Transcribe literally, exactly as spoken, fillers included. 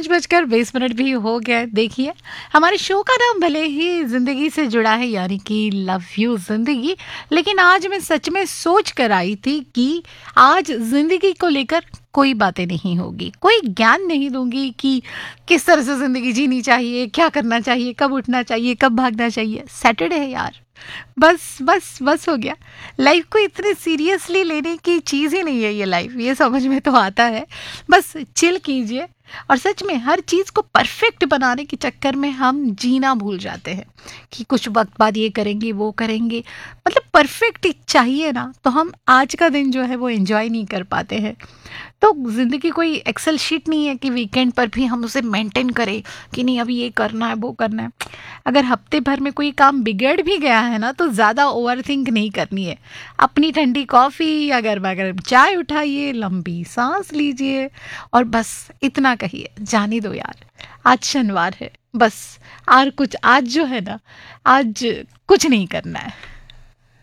पाँच बजकर बीस मिनट भी हो गया है। देखिए, हमारे शो का नाम भले ही ज़िंदगी से जुड़ा है, यानी कि लव यू ज़िंदगी, लेकिन आज मैं सच में सोच कर आई थी कि आज ज़िंदगी को लेकर कोई बातें नहीं होगी, कोई ज्ञान नहीं दूंगी कि किस तरह से ज़िंदगी जीनी चाहिए, क्या करना चाहिए, कब उठना चाहिए, कब भागना चाहिए। सैटरडे है यार, बस बस बस हो गया। लाइफ को इतने सीरियसली लेने की चीज़ ही नहीं है ये लाइफ, ये समझ में तो आता है। बस चिल कीजिए। और सच में हर चीज़ को परफेक्ट बनाने के चक्कर में हम जीना भूल जाते हैं कि कुछ वक्त बाद ये करेंगे वो करेंगे, मतलब परफेक्ट चाहिए ना, तो हम आज का दिन जो है वो एंजॉय नहीं कर पाते हैं। तो ज़िंदगी कोई एक्सेल शीट नहीं है कि वीकेंड पर भी हम उसे मेंटेन करें कि नहीं अभी ये करना है वो करना है। अगर हफ्ते भर में कोई काम बिगड़ भी गया है ना, तो ज़्यादा ओवर थिंक नहीं करनी है। अपनी ठंडी कॉफ़ी या गर्मा गर्म चाय उठाइए, लंबी सांस लीजिए और बस इतना कहिए, जाने दो यार, आज शनिवार है, बस। और कुछ आज जो है ना, आज कुछ नहीं करना है।